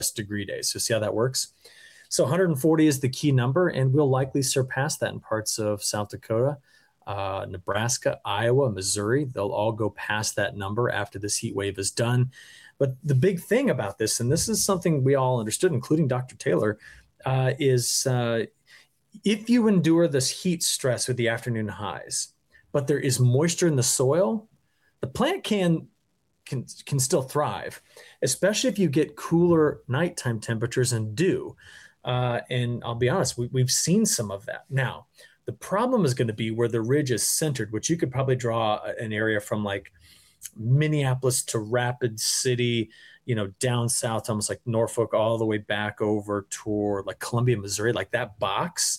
degree days. So see how that works? So 140 is the key number, and we'll likely surpass that in parts of South Dakota, Nebraska, Iowa, Missouri. They'll all go past that number after this heat wave is done. But the big thing about this, and this is something we all understood, including Dr. Taylor, is if you endure this heat stress with the afternoon highs, but there is moisture in the soil, the plant can still thrive, especially if you get cooler nighttime temperatures and dew. And I'll be honest, we've seen some of that. Now, the problem is going to be where the ridge is centered, which you could probably draw an area from like Minneapolis to Rapid City, down south, almost like Norfolk, all the way back over toward like Columbia, Missouri, like that box.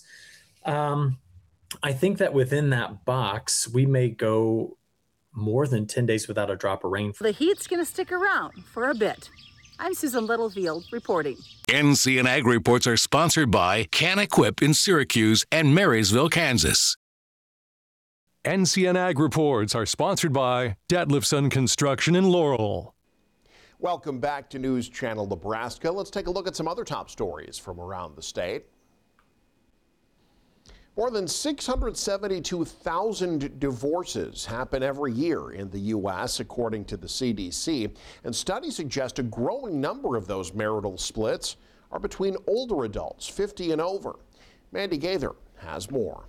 I think that within that box, we may go more than 10 days without a drop of rain. The heat's going to stick around for a bit. I'm Susan Littlefield reporting. NCN Ag Reports are sponsored by Can-Equip in Syracuse and Marysville, Kansas. NCN Ag Reports are sponsored by Detlefson Construction in Laurel. Welcome back to News Channel Nebraska. Let's take a look at some other top stories from around the state. More than 672,000 divorces happen every year in the U.S., according to the CDC, and studies suggest a growing number of those marital splits are between older adults, 50 and over. Mandy Gaither has more.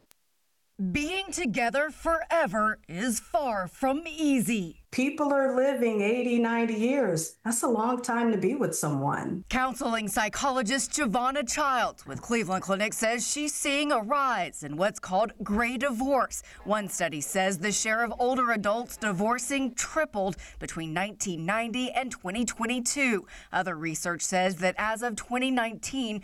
Being together forever is far from easy. People are living 80, 90 years. That's a long time to be with someone. Counseling psychologist Giovanna Childs with Cleveland Clinic says she's seeing a rise in what's called gray divorce. One study says the share of older adults divorcing tripled between 1990 and 2022. Other research says that as of 2019,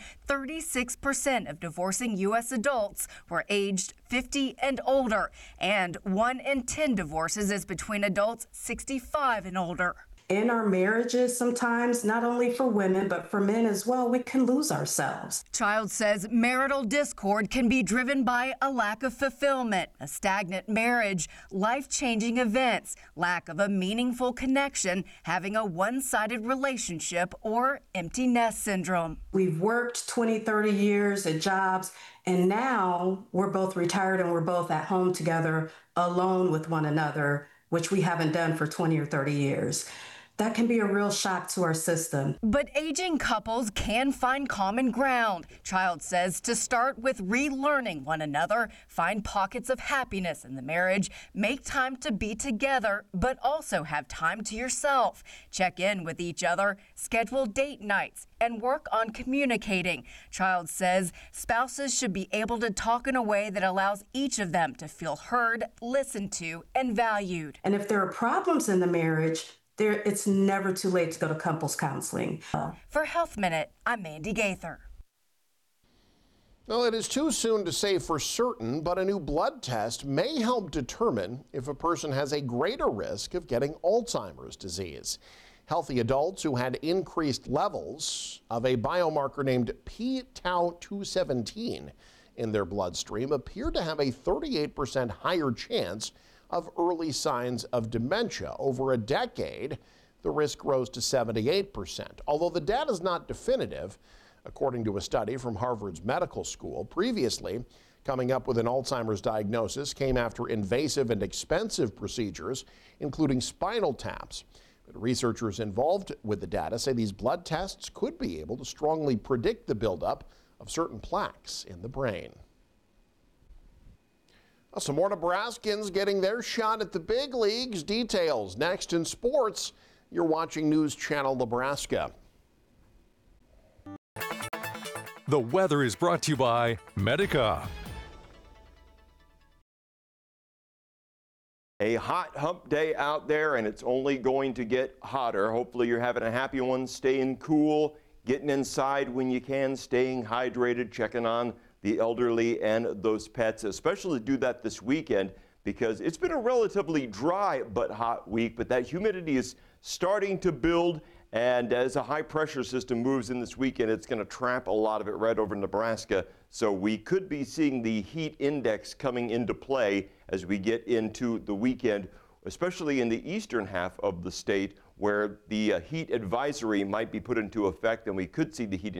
36% of divorcing U.S. adults were aged 50 and older, and 1 in 10 divorces is between adults 65 and older. In our marriages, sometimes, not only for women, but for men as well, we can lose ourselves. Childs says marital discord can be driven by a lack of fulfillment, a stagnant marriage, life-changing events, lack of a meaningful connection, having a one-sided relationship, or empty nest syndrome. We've worked 20, 30 years at jobs, and now we're both retired and we're both at home together, alone with one another, which we haven't done for 20 or 30 years. That can be a real shock to our system. But aging couples can find common ground. Childs says to start with relearning one another, find pockets of happiness in the marriage, make time to be together, but also have time to yourself. Check in with each other, schedule date nights, and work on communicating. Childs says spouses should be able to talk in a way that allows each of them to feel heard, listened to, and valued. And if there are problems in the marriage, it's never too late to go to couples counseling. For Health Minute, I'm Mandy Gaither. Well, it is too soon to say for certain, but a new blood test may help determine if a person has a greater risk of getting Alzheimer's disease. Healthy adults who had increased levels of a biomarker named p-tau217 in their bloodstream appear to have a 38% higher chance of early signs of dementia. Over a decade, the risk rose to 78%. Although the data is not definitive, according to a study from Harvard's medical school, previously coming up with an Alzheimer's diagnosis came after invasive and expensive procedures, including spinal taps. But researchers involved with the data say these blood tests could be able to strongly predict the buildup of certain plaques in the brain. Well, some more Nebraskans getting their shot at the big leagues. Details next in sports. You're watching News Channel Nebraska. The weather is brought to you by Medica. A hot hump day out there, and it's only going to get hotter. Hopefully you're having a happy one, staying cool, getting inside when you can, staying hydrated, checking on the elderly and those pets, especially do that this weekend because it's been a relatively dry but hot week, but that humidity is starting to build, and as a high pressure system moves in this weekend, it's going to trap a lot of it right over Nebraska. So we could be seeing the heat index coming into play as we get into the weekend. especially in the eastern half of the state where the heat advisory might be put into effect and we could see the heat